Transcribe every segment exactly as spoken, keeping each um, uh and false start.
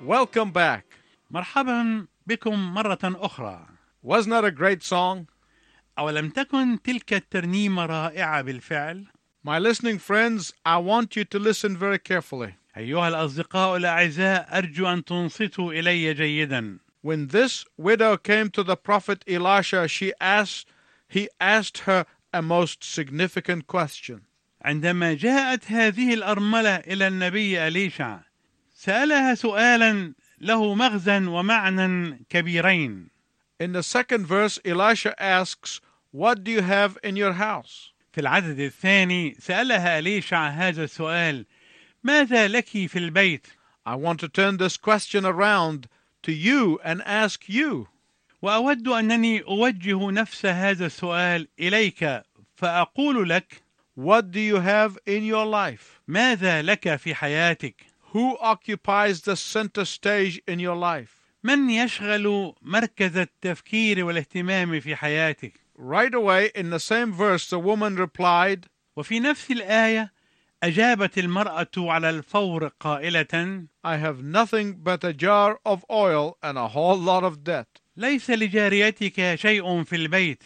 Welcome back. مرحبا بكم مرة أخرى. Wasn't that a great song? أولم تكن تلك الترنيمة رائعة بالفعل؟ My listening friends, I want you to listen very carefully. أيها الأصدقاء الأعزاء، أرجو أن تنصتوا إلي جيدا. When this widow came to the prophet Elisha, she asked, he asked her a most significant question. عندما جاءت هذه الأرملة إلى النبي أليشع، سألها سؤالا له مغزى ومعنى كبيرين. In the second verse, Elisha asks, what do you have in your house? في العدد الثاني سألها أليشع هذا السؤال: ماذا لك في البيت؟ I want to turn this question around to you and ask you. وأود أنني أوجه نفس هذا السؤال إليك فأقول لك: What do you have in your life? ماذا لك في حياتك؟ Who occupies the center stage in your life? من يشغل مركز التفكير والاهتمام في حياتك؟ Right away in the same verse, the woman replied, وفي نفس الآية أجابت المرأة على الفور قائلة: I have nothing but a jar of oil and a whole lot of debt. ليس لجاريتك شيء في البيت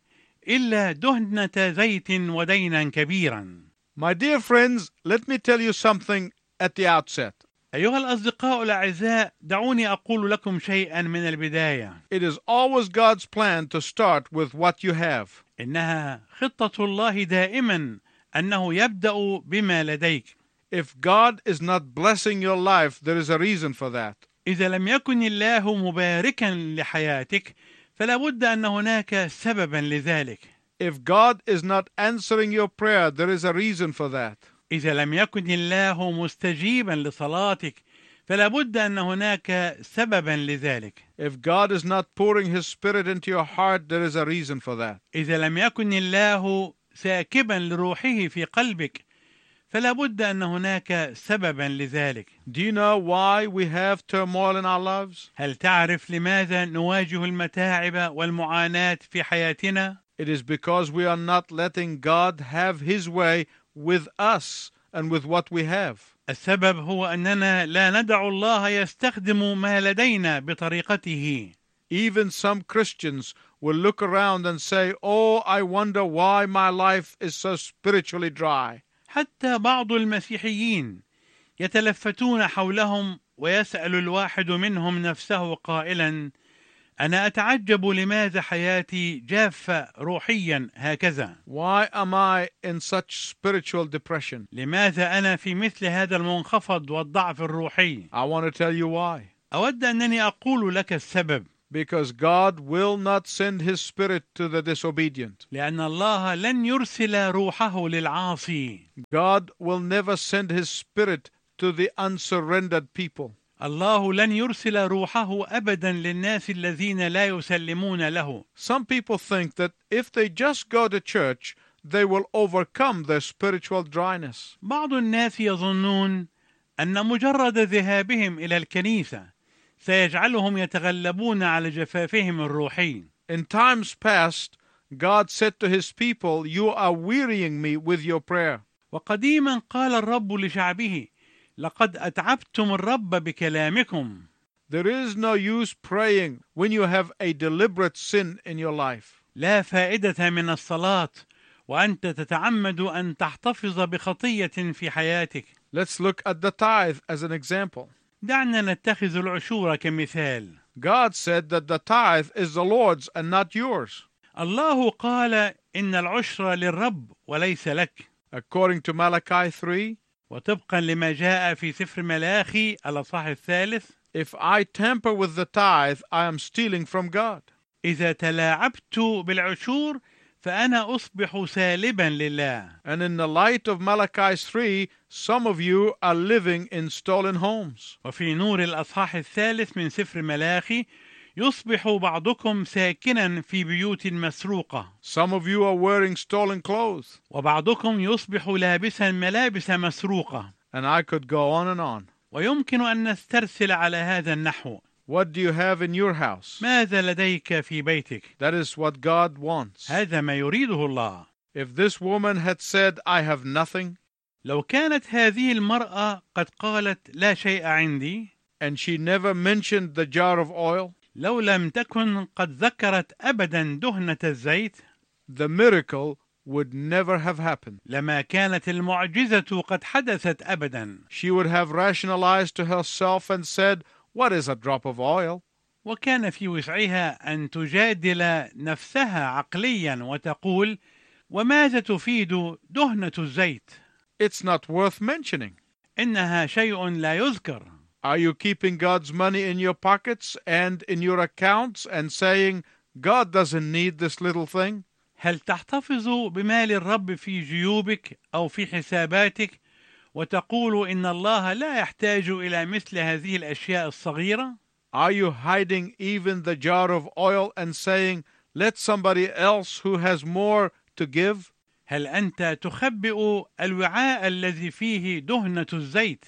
إلا دهنة زيت ودينا كبيرا. My dear friends, let me tell you something at the outset. أيها الأصدقاء الأعزاء، دعوني أقول لكم شيئا من البداية. It is always God's plan to start with what you have. إنها خطة الله دائما أنه يبدأ بما لديك. If God is not blessing your life, there is a reason for that. إذا لم يكن الله مباركا لحياتك فلا بد أن هناك سببا لذلك. If God is not answering your prayer, there is a reason for that. إذا لم يكن الله مستجيبا لصلاتك فلا بد أن هناك سببا لذلك. If God is not pouring His Spirit into your heart, there is a reason for that. إذا لم يكن الله ساكبا لروحه في قلبك فلا بد أن هناك سببا لذلك. Do you know why we have turmoil in our lives? هل تعرف لماذا نواجه المتاعب والمعاناة في حياتنا؟ It is because we are not letting God have His way with us and with what we have. السبب هو أننا لا ندع الله يستخدم ما لدينا بطريقته. Even some Christians will look around and say, oh, I wonder why my life is so spiritually dry. حتى بعض المسيحيين يتلفتون حولهم ويسأل الواحد منهم نفسه قائلا: أنا أتعجب لماذا حياتي جافة روحيا هكذا؟ Why am I in such spiritual depression? لماذا أنا في مثل هذا المنخفض والضعف الروحي؟ I want to tell you why. أود أنني أقول لك السبب. Because God will not send His Spirit to the disobedient. لأن الله لن يرسل روحه للعاصي. God will never send His Spirit to the unsurrendered people. الله لن يرسل روحه أبدا للناس الذين لا يسلمون له. Some people think that if they just go to church, they will overcome their spiritual dryness. بعض الناس يظنون أن مجرد ذهابهم إلى الكنيسة سيجعلهم يتغلبون على جفافهم الروحي. In times past, God said to His people, you are wearying me with your prayer. وقديما قال الرب لشعبه: لقد أتعبتم الرب بكلامكم. There is no use praying when you have a deliberate sin in your life. لا فائدة من الصلاة وأنت تتعمد أن تحتفظ بخطية في حياتك. Let's look at the tithe as an example. دعنا نتخذ العشور كمثال. God said that the tithe is the Lord's and not yours. الله قال إن العشر للرب وليس لك. According to Malachi three, وطبقا لما جاء في سفر ملاخي الأصحاح الثالث: if I tamper with the tithe, I am stealing from God. إذا تلاعبت بالعشور فأنا أصبح سالبا لله. And in the light of Malachi three, some of you are living in stolen homes. وفي نور الأصحاح الثالث من سفر ملاخي يصبح بعضكم ساكنا في بيوت مسروقة. Some of you are wearing stolen clothes. وبعضكم يصبح لابسا ملابس مسروقة. And I could go on and on. ويمكن أن نسترسل على هذا النحو. What do you have in your house? ماذا لديك في بيتك؟ That is what God wants. هذا ما يريده الله. If this woman had said, I have nothing, لو كانت هذه المرأة قد قالت لا شيء عندي، and she never mentioned the jar of oil, لو لم تكن قد ذكرت أبدا دهنة الزيت the miracle would never have happened. لما كانت المعجزة قد حدثت أبدا. She would have rationalized to herself and said, "What is a drop of oil?" وكان في وسعها أن تجادل نفسها عقليا وتقول: وماذا تفيد دهنة الزيت؟ It's not worth mentioning. إنها شيء لا يذكر. Are you keeping God's money in your pockets and in your accounts and saying, "God doesn't need this little thing"? هل تحتفظ بمال الرب في جيوبك أو في حساباتك وتقول إن الله لا يحتاج إلى مثل هذه الأشياء الصغيرة؟ Are you hiding even the jar of oil and saying, "Let somebody else who has more to give"? هل أنت تخبئ الوعاء الذي فيه دهنة الزيت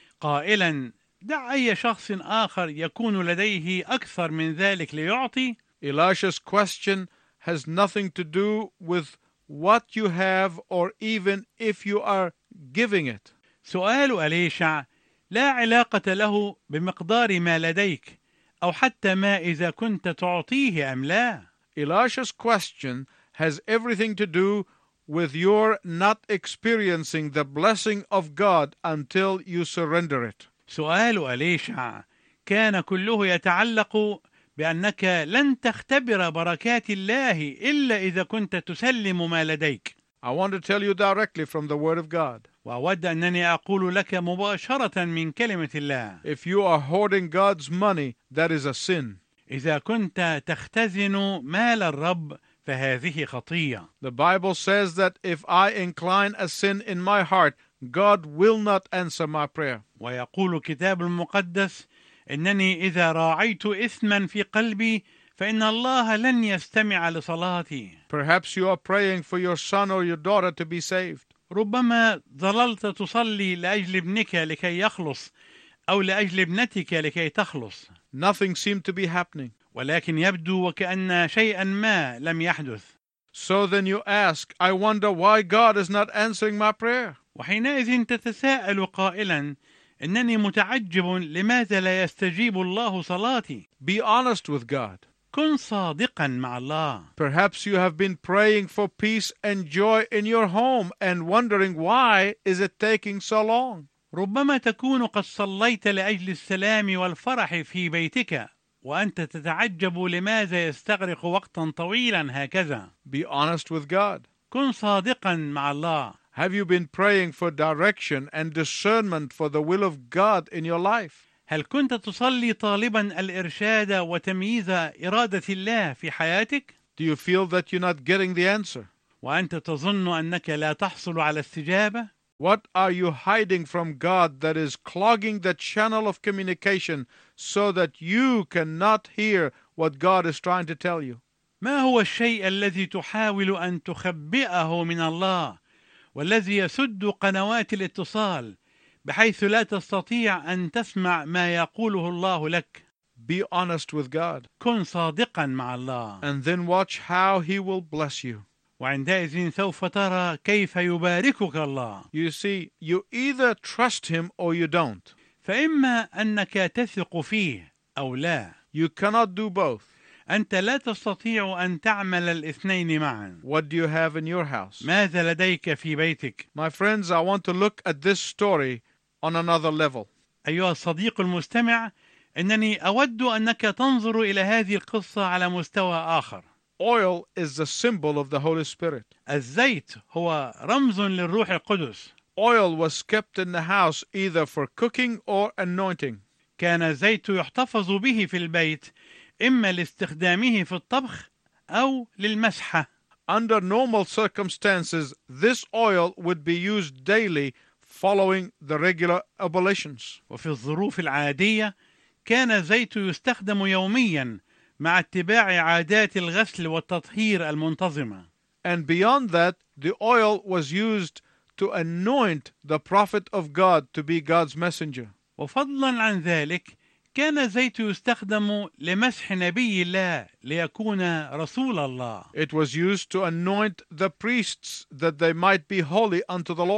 قائلا: دع أي شخص آخر يكون لديه أكثر من ذلك ليعطي؟ Elisha's question has nothing to do with what you have or even if you are giving it. سؤال أليشع لا علاقة له بمقدار ما لديك أو حتى ما إذا كنت تعطيه أم لا. Elisha's question has everything to do with your not experiencing the blessing of God until you surrender it. سؤال أليشع كان كله يتعلق بأنك لن تختبر بركات الله إلا إذا كنت تسلم ما لديك. I want to tell you directly from the Word of God. وأود أنني أقول لك مباشرة من كلمة الله: If you are hoarding God's money, that is a sin. إذا كنت تختزن مال الرب فهذه خطية. The Bible says that if I incline a sin in my heart, God will not answer my prayer. ويقول الكتاب المقدس: إنني إذا راعيت إثما في قلبي فإن الله لن يستمع لصلاتي. Perhaps you are praying for your son or your daughter to be saved. ربما ظللت تصلي لأجل ابنك لكي يخلص أو لأجل ابنتك لكي تخلص. Nothing seemed to be happening. ولكن يبدو وكأن شيئا ما لم يحدث. So then you ask, I wonder why God is not answering my prayer. وحينئذ تتساءل قائلا: إنني متعجب لماذا لا يستجيب الله صلاتي؟ Be honest with God. كن صادقا مع الله. Perhaps you have been praying for peace and joy in your home and wondering why is it taking so long. ربما تكون قد صليت لأجل السلام والفرح في بيتك وأنت تتعجب لماذا يستغرق وقتا طويلا هكذا. Be honest with God. كن صادقا مع الله. Have you been praying for direction and discernment for the will of God in your life? هل كنت تصلي طالبا الإرشاد وتمييز إرادة الله في حياتك؟ Do you feel that you're not getting the answer? وأنت تظن أنك لا تحصل على استجابة؟ What are you hiding from God that is clogging the channel of communication so that you cannot hear what God is trying to tell you? ما هو الشيء الذي تحاول أن تخبئه من الله والذي يسد قنوات الاتصال بحيث لا تستطيع أن تسمع ما يقوله الله لك؟ Be honest with God. كن صادقا مع الله. And then watch how He will bless you. وعندئذ سوف ترى كيف يباركك الله. You see, you either trust Him or you don't. فإما أنك تثق فيه أو لا. You cannot do both. أنت لا تستطيع أن تعمل الاثنين معا. What do you have in your house? ماذا لديك في بيتك؟ My friends, I want to look at this story on another level. أيها الصديق المستمع، إنني أود أنك تنظر إلى هذه القصة على مستوى آخر. Oil is the symbol of the Holy Spirit. الزيت هو رمز للروح القدس. Oil was kept in the house either for cooking or anointing. كان الزيت يحتفظ به في البيت إما لاستخدامه في الطبخ أو للمسحة. Under normal circumstances, this oil would be used daily following the regular oblations. وفي الظروف العادية كان الزيت يستخدم يوميا مع اتباع عادات الغسل والتطهير المنتظمة. And beyond that, the oil was used to anoint the prophet of God to be God's messenger. وفضلا عن ذلك كان الزيت يستخدم لمسح نبي الله ليكون رسول الله. It was used to anoint the priests that they might be holy unto the Lord.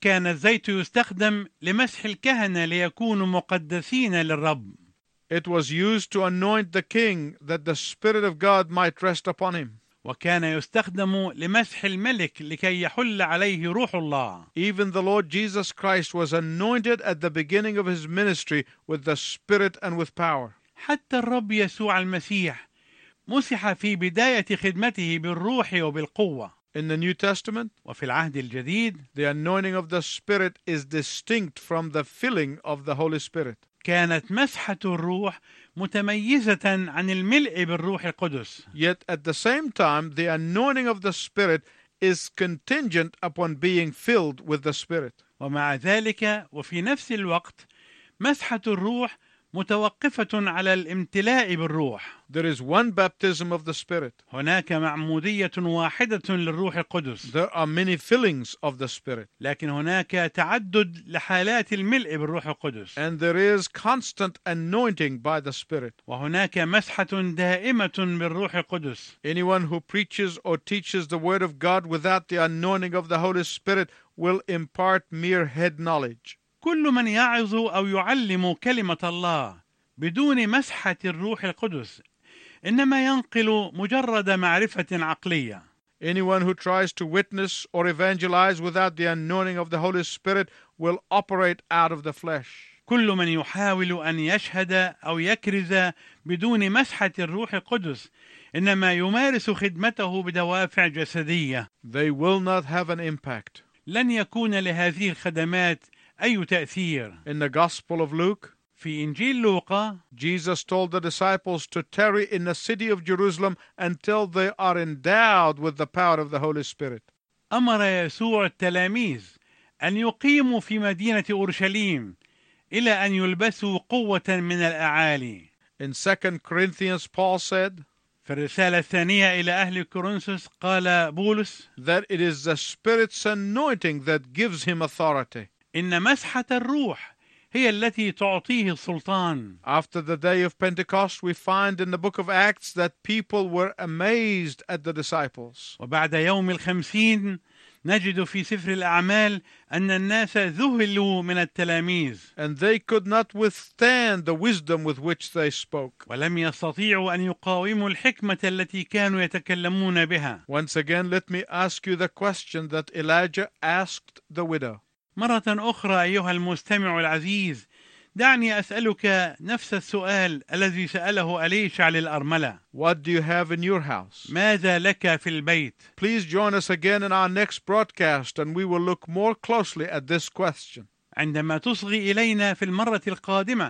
كان الزيت يستخدم لمسح الكهنة ليكونوا مقدسين للرب. It was used to anoint the king that the Spirit of God might rest upon him. وكان يستخدم لمسح الملك لكي يحل عليه روح الله. Even the Lord Jesus Christ was anointed at the beginning of his ministry with the Spirit and with power. حتى الرب يسوع المسيح مسح في بداية خدمته بالروح وبالقوة. In the New Testament, وفي العهد الجديد the anointing of the Spirit is distinct from the filling of the Holy Spirit. كانت مسحة الروح متميزة عن الملء بالروح القدس. Yet at the same time, the anointing of the Spirit is contingent upon being filled with the Spirit. ومع ذلك وفي نفس الوقت مسحة الروح متوقفة على الامتلاء بالروح. There is one baptism of the Spirit. هناك معمودية واحدة للروح القدس. There are many fillings of the Spirit. لكن هناك تعدد لحالات الملء بالروح القدس. And there is constant anointing by the Spirit. وهناك مسحة دائمة بالروح القدس. Anyone who preaches or teaches the Word of God without the anointing of the Holy Spirit will impart mere head knowledge. كل من يعظ أو يعلم كلمة الله بدون مسحة الروح القدس إنما ينقل مجرد معرفة عقلية. Anyone who tries to witness or evangelize without the anointing of the Holy Spirit will operate out of the flesh. كل من يحاول أن يشهد أو يكرز بدون مسحة الروح القدس إنما يمارس خدمته بدوافع جسدية. They will not have an impact. لن يكون لهذه الخدمات أي تأثير. In the Gospel of Luke, في إنجيل لوقا Jesus told the disciples to tarry in the city of Jerusalem until they are endowed with the power of the Holy Spirit. أمر يسوع التلاميذ أن يقيموا في مدينة أورشليم إلى أن يلبسوا قوة من الأعالي. In Second Corinthians, Paul said في الرسالة الثانية إلى أهل كورنثوس قال بولس that it is the Spirit's anointing that gives him authority. إن مسحة الروح هي التي تعطيه السلطان. After the day of Pentecost, we find in the book of Acts that people were amazed at the disciples. وبعد يوم الخمسين نجد في سفر الأعمال أن الناس ذهلوا من التلاميذ. And they could not withstand the wisdom with which they spoke. ولم يستطيعوا أن يقاوموا الحكمة التي كانوا يتكلمون بها. Once again, let me ask you the question that Elijah asked the widow. مرة أخرى أيها المستمع العزيز دعني أسألك نفس السؤال الذي سأله أليشع للأرملة. What do you have in your house? ماذا لك في البيت؟ Please join us again in our next broadcast and we will look more closely at this question. عندما تصغي إلينا في المرة القادمة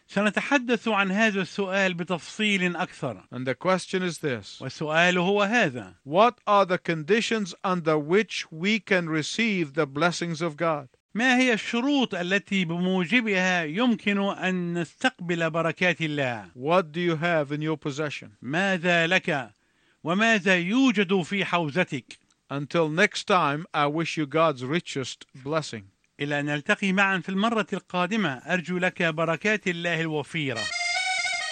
سنتحدث عن هذا السؤال بتفصيل أكثر. And the question is this. والسؤال هو هذا: What are the conditions under which we can receive the blessings of God? ما هي الشروط التي بموجبها يمكن أن نستقبل بركات الله؟ What do you have in your possession? ماذا لك وماذا يوجد في حوزتك؟ Until next time, I wish you God's richest blessing. إلى أن نلتقي معا في المرة القادمة أرجو لك بركات الله الوفيرة.